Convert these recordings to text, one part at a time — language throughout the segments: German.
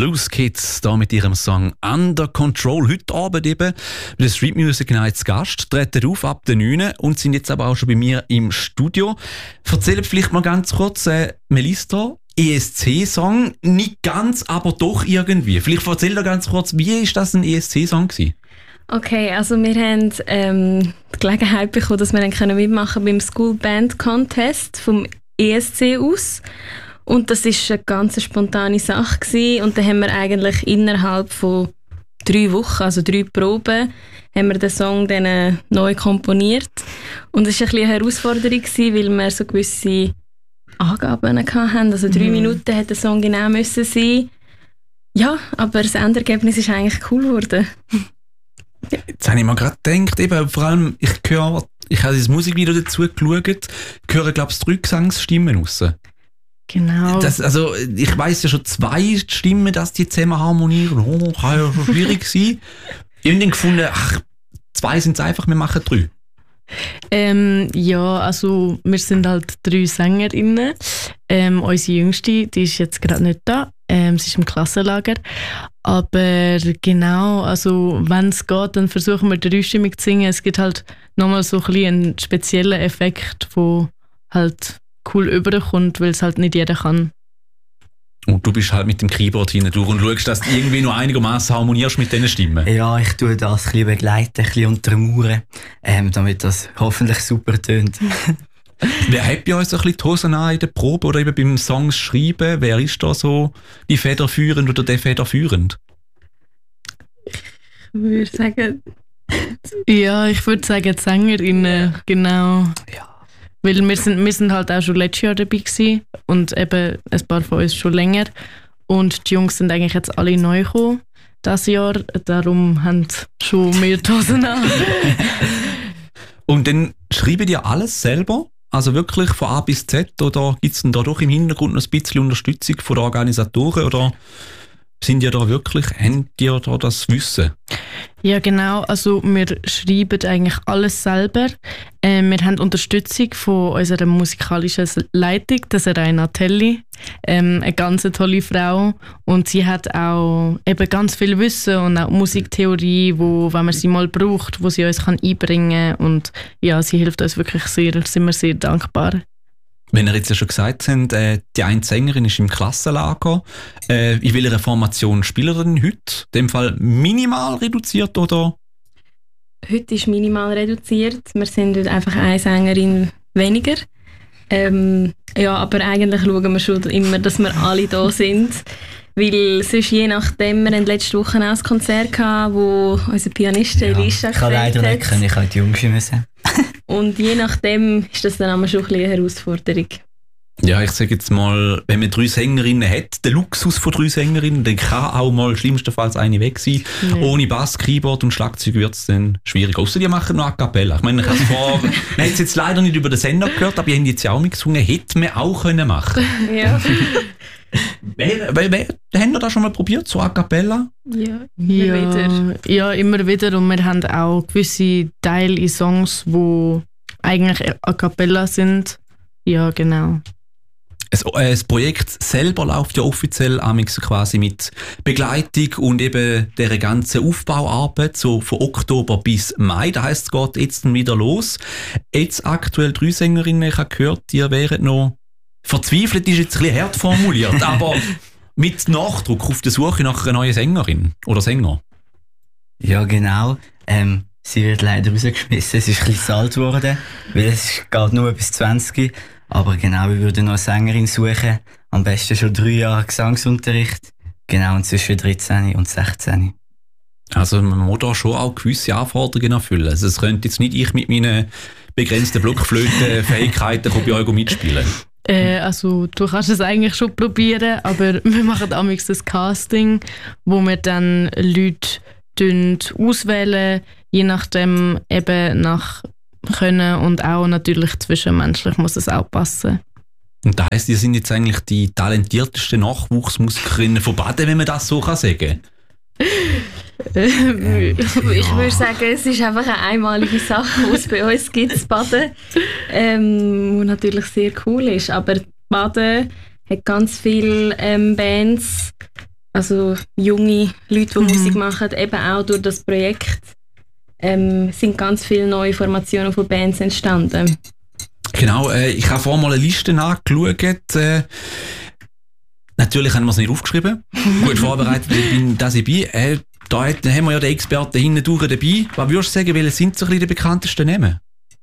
Loose Kids da mit ihrem Song Under Control. Heute Abend eben bei der Street Music Night zu Gast, treten auf ab den 9 und sind jetzt aber auch schon bei mir im Studio. Erzählt vielleicht mal ganz kurz, Melissa, ESC-Song, nicht ganz, aber doch irgendwie. Vielleicht erzähl doch ganz kurz, wie ist das ein ESC-Song gewesen? Okay, also wir haben die Gelegenheit bekommen, dass wir dann mitmachen beim School Band Contest vom ESC aus. Und das war eine ganz spontane Sache gewesen. Und dann haben wir eigentlich innerhalb von 3 Wochen, also 3 Proben, haben wir den Song dann neu komponiert. Und es war ein bisschen eine Herausforderung gewesen, weil wir so gewisse Angaben hatten. Also 3 Minuten hätte der Song genau müssen sein. Ja, aber das Endergebnis ist eigentlich cool geworden. Jetzt habe ich mir gerade gedacht, eben, vor allem, ich habe das Musikvideo dazu geschaut, ich höre, glaube ich, 3 Gesangsstimmen raus. Genau. Also, ich weiss ja schon 2 Stimmen, dass die zusammen harmonieren. Oh, kann ja schon schwierig sein. Ich habe dann gefunden, 2 sind es einfach, wir machen 3. Ja, also wir sind halt 3 SängerInnen. Unsere Jüngste, die ist jetzt gerade nicht da. Sie ist im Klassenlager. Aber genau, also wenn es geht, dann versuchen wir 3-stimmig zu singen. Es gibt halt nochmal so ein bisschen einen speziellen Effekt, der halt cool überkommt, weil es halt nicht jeder kann. Und du bist halt mit dem Keyboard hinten durch und schaust, dass du irgendwie noch einigermaßen harmonierst mit diesen Stimmen. Ja, ich tue das ein bisschen begleiten, ein bisschen untermauern, damit das hoffentlich super tönt. Wer hat bei euch so ein bisschen die Hosen an in der Probe oder eben beim Songs schreiben? Wer ist da so die Federführend oder der Federführend? Ich würde sagen... Ja, ich würde sagen die SängerInnen, genau. Ja. Weil wir sind halt auch schon letztes Jahr dabei gewesen und eben ein paar von uns schon länger. Und die Jungs sind eigentlich jetzt alle neu gekommen dieses Jahr, darum haben schon mehr die Hosen an. Und dann schreiben die alles selber? Also wirklich von A bis Z? Oder gibt es denn da doch im Hintergrund noch ein bisschen Unterstützung von den Organisatoren? Oder sind ihr da wirklich, habt ihr da das Wissen? Ja, genau. Also wir schreiben eigentlich alles selber. Wir haben Unterstützung von unserer musikalischen Leitung, das ist Raina Telli, eine ganz tolle Frau. Und sie hat auch eben ganz viel Wissen und auch Musiktheorie, wo, wenn man sie mal braucht, wo sie uns einbringen kann. Und ja, sie hilft uns wirklich sehr, sind wir sehr dankbar. Wenn ihr jetzt ja schon gesagt habt, die eine Sängerin ist im Klassenlager. In welcher Formation spielt ihr denn heute? In dem Fall minimal reduziert, oder? Heute ist minimal reduziert. Wir sind heute einfach eine Sängerin weniger. Ja, aber eigentlich schauen wir schon immer, dass wir alle da sind. Weil sonst je nachdem, wir hatten letzte Woche auch ein Konzert gehabt, wo unser Pianist Elisha ich kann leider nicht können, ich habe die Jungs müssen. Und je nachdem ist das dann auch schon ein bisschen eine Herausforderung. Ja, ich sage jetzt mal, wenn man 3 Sängerinnen hat, der Luxus von 3 Sängerinnen, dann kann auch mal schlimmstenfalls eine weg sein. Ja. Ohne Bass, Keyboard und Schlagzeug wird es dann schwierig. Ausser die machen noch A Cappella. Ich meine, man hat es jetzt leider nicht über den Sender gehört, aber ich habe jetzt ja auch mitgesungen, hätte man auch können machen. Ja. Haben wir das schon mal probiert, so A Cappella? Ja, immer wieder. Ja, immer wieder. Und wir haben auch gewisse Teile in Songs, die eigentlich A Cappella sind. Ja, genau. Das Projekt selber läuft ja offiziell quasi mit Begleitung und eben der ganzen Aufbauarbeit so von Oktober bis Mai. Das heisst, es geht jetzt wieder los. Jetzt aktuell 3 Sängerinnen, ich habe gehört, die wären noch verzweifelt, ist jetzt ein bisschen hart formuliert, aber mit Nachdruck auf der Suche nach einer neuen Sängerin oder Sänger. Ja, genau. Sie wird leider rausgeschmissen, es ist ein bisschen alt geworden, weil es geht nur bis 20. Aber genau, wir würden noch eine Sängerin suchen. Am besten schon 3 Jahre Gesangsunterricht. Genau, und zwischen 13 und 16. Also man muss da schon auch gewisse Anforderungen erfüllen. Also es könnte jetzt nicht ich mit meinen begrenzten Blockflöten-Fähigkeiten bei euch mitspielen. Also du kannst es eigentlich schon probieren, aber wir machen amigs das Casting, wo wir dann Leute auswählen, je nachdem eben nach können und auch natürlich zwischenmenschlich muss es auch passen. Und das heisst, ihr sind jetzt eigentlich die talentiertesten Nachwuchsmusikerinnen von Baden, wenn man das so sagen kann? Ich würde sagen, es ist einfach eine einmalige Sache, die es bei uns gibt, das Baden, was natürlich sehr cool ist. Aber Baden hat ganz viele Bands, also junge Leute, die Musik machen, eben auch durch das Projekt sind ganz viele neue Formationen von Bands entstanden. Genau, ich habe vorhin mal eine Liste nachgeschaut. Natürlich haben wir es nicht aufgeschrieben. Gut vorbereitet bin ich. Da haben wir ja den Experten hinten durch dabei. Was würdest du sagen, welche sind so ein bisschen die bekanntesten Namen?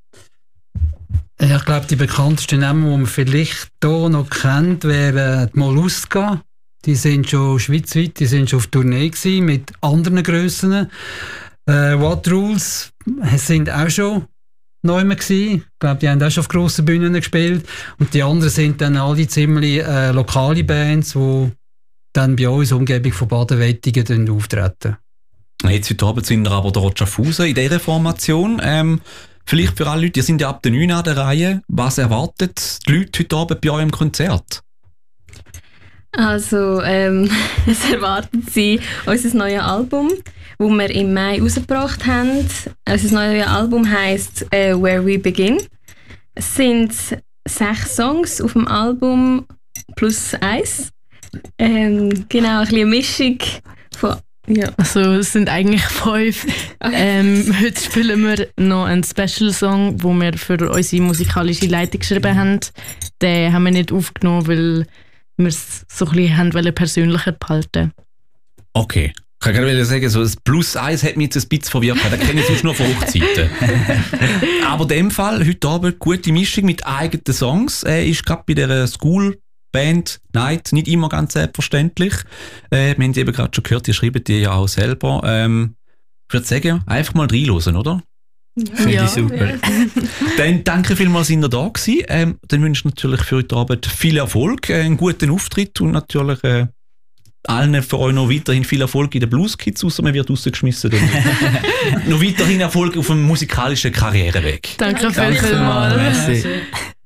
Ich glaube, die bekanntesten Namen, die man vielleicht hier noch kennt, wären die Mollusca. Die sind schon schweizweit, die sind schon auf Tournee gewesen, mit anderen Grössen. What Rules sind auch schon neu gewesen. Ich glaube, die haben auch schon auf grossen Bühnen gespielt. Und die anderen sind dann alle ziemlich lokale Bands, die dann bei uns Umgebung von Baden-Wettigen auftreten. Jetzt heute Abend sind wir aber der Roger Fuser in dieser Formation. Vielleicht für alle Leute, die sind ja ab der 9 an der Reihe. Was erwartet die Leute heute Abend bei euch im Konzert? Also, es erwartet sie unser neues Album, das wir im Mai rausgebracht haben. Unser neues Album heisst Where We Begin. Es sind 6 Songs auf dem Album plus 1. Genau, ein bisschen eine Mischung von... Ja. Also es sind eigentlich 5. Heute spielen wir noch einen Special-Song, den wir für unsere musikalische Leitung geschrieben haben. Den haben wir nicht aufgenommen, weil wir es so ein bisschen persönlicher behalten. Okay. Ich kann gerade sagen, so das Plus 1 hat mich jetzt ein bisschen verwirrt. Das kenne ich sonst nur von Hochzeiten. Aber in dem Fall, heute Abend, gute Mischung mit eigenen Songs. Ist gerade bei dieser School-Band Night nicht immer ganz selbstverständlich. Wir haben eben gerade schon gehört, die schreiben die ja auch selber. Ich würde sagen, einfach mal reinhören, oder? Finde ich super. Dann danke vielmals, dass ihr da gewesen. Dann wünsche ich natürlich für heute Abend viel Erfolg, einen guten Auftritt und natürlich allen für euch noch weiterhin viel Erfolg in den Blues Kids, außer man wird rausgeschmissen. Noch weiterhin Erfolg auf dem musikalischen Karriereweg. Danke vielmals. Merci.